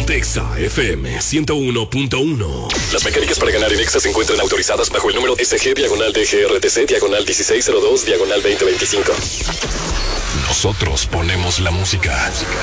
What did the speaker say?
Ponte Exa FM 101.1. Las mecánicas para ganar en Exa se encuentran autorizadas bajo el número SG/DGRTC/1602/2025. Nosotros ponemos la música.